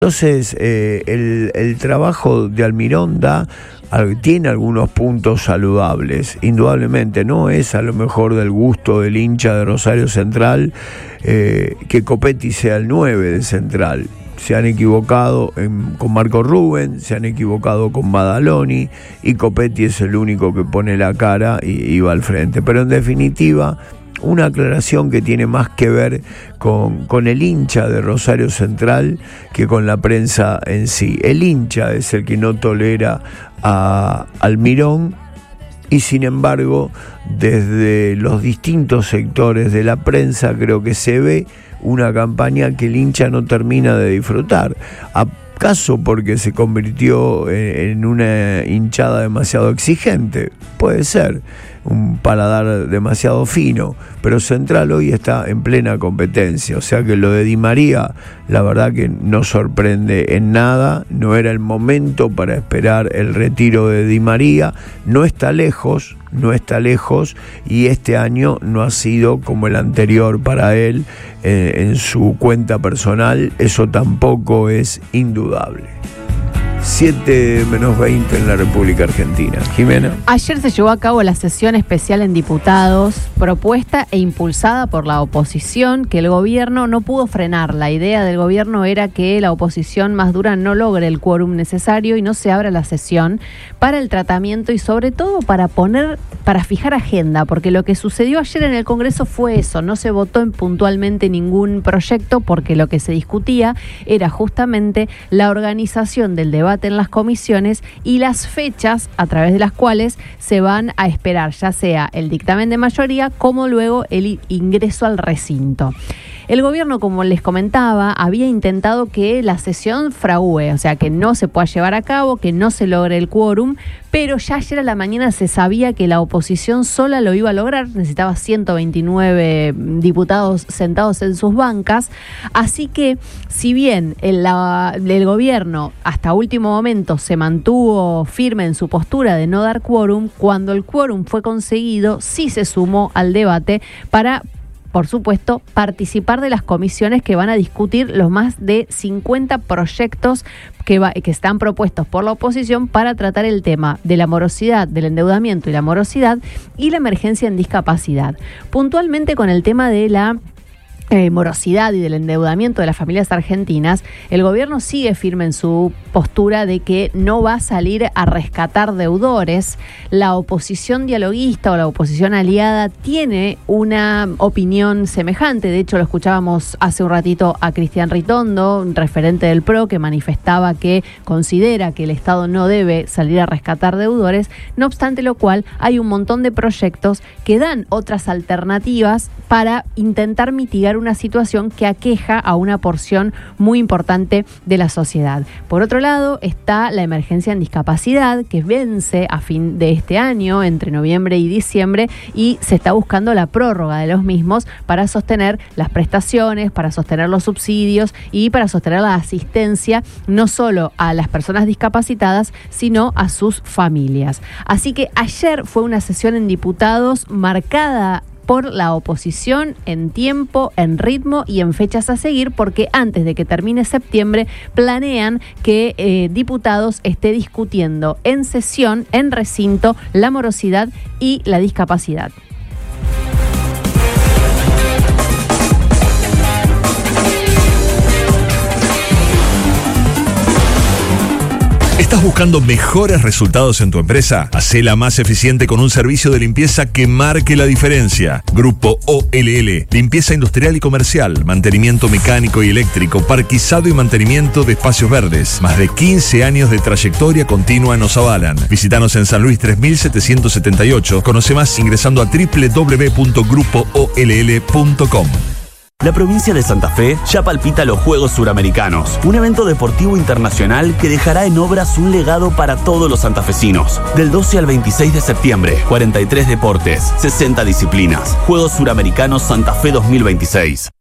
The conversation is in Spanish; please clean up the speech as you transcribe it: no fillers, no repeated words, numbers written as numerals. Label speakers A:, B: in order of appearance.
A: Entonces, el trabajo de Almirón tiene algunos puntos saludables, indudablemente. No es a lo mejor del gusto del hincha de Rosario Central que Copetti sea el 9 de Central. Se han equivocado con Marco Rubén, se han equivocado con Badaloni, y Copetti es el único que pone la cara y va al frente. Pero en definitiva, una aclaración que tiene más que ver con el hincha de Rosario Central que con la prensa en sí. El hincha es el que no tolera a Almirón, y sin embargo, desde los distintos sectores de la prensa creo que se ve una campaña que el hincha no termina de disfrutar. ¿Acaso porque se convirtió en una hinchada demasiado exigente? Puede ser, un paladar demasiado fino, pero Central hoy está en plena competencia, o sea que lo de Di María, la verdad que no sorprende en nada. No era el momento para esperar el retiro de Di María, no está lejos, y este año no ha sido como el anterior para él en su cuenta personal, eso tampoco es indudable. 7:20 en la República Argentina. Jimena.
B: Ayer se llevó a cabo la sesión especial en diputados, propuesta e impulsada por la oposición, que el gobierno no pudo frenar. La idea del gobierno era que la oposición más dura no logre el quórum necesario y no se abra la sesión para el tratamiento y sobre todo para fijar agenda, porque lo que sucedió ayer en el Congreso fue eso, no se votó puntualmente ningún proyecto porque lo que se discutía era justamente la organización del debate en las comisiones y las fechas a través de las cuales se van a esperar, ya sea el dictamen de mayoría como luego el ingreso al recinto. El gobierno, como les comentaba, había intentado que la sesión fragüe, o sea, que no se pueda llevar a cabo, que no se logre el quórum, pero ya ayer a la mañana se sabía que la oposición sola lo iba a lograr, necesitaba 129 diputados sentados en sus bancas, así que si bien el gobierno hasta último momento se mantuvo firme en su postura de no dar quórum, cuando el quórum fue conseguido, sí se sumó al debate para, por supuesto, participar de las comisiones que van a discutir los más de 50 proyectos que están propuestos por la oposición para tratar el tema de la morosidad, del endeudamiento y la morosidad y la emergencia en discapacidad. Puntualmente con el tema de la morosidad y del endeudamiento de las familias argentinas, el gobierno sigue firme en su postura de que no va a salir a rescatar deudores. La oposición dialoguista o la oposición aliada tiene una opinión semejante. De hecho, lo escuchábamos hace un ratito a Cristian Ritondo, referente del PRO, que manifestaba que considera que el Estado no debe salir a rescatar deudores. No obstante lo cual, hay un montón de proyectos que dan otras alternativas para intentar mitigar una situación que aqueja a una porción muy importante de la sociedad. Por otro lado, está la emergencia en discapacidad, que vence a fin de este año, entre noviembre y diciembre, y se está buscando la prórroga de los mismos para sostener las prestaciones, para sostener los subsidios y para sostener la asistencia no solo a las personas discapacitadas, sino a sus familias. Así que ayer fue una sesión en diputados marcada por la oposición en tiempo, en ritmo y en fechas a seguir, porque antes de que termine septiembre planean que diputados esté discutiendo en sesión, en recinto, la morosidad y la discapacidad.
C: ¿Estás buscando mejores resultados en tu empresa? Hacela más eficiente con un servicio de limpieza que marque la diferencia. Grupo OLL, limpieza industrial y comercial, mantenimiento mecánico y eléctrico, parquizado y mantenimiento de espacios verdes. Más de 15 años de trayectoria continua nos avalan. Visítanos en San Luis 3778. Conoce más ingresando a www.grupoOLL.com.
D: La provincia de Santa Fe ya palpita los Juegos Suramericanos, un evento deportivo internacional que dejará en obras un legado para todos los santafesinos. Del 12 al 26 de septiembre, 43 deportes, 60 disciplinas. Juegos Suramericanos Santa Fe 2026.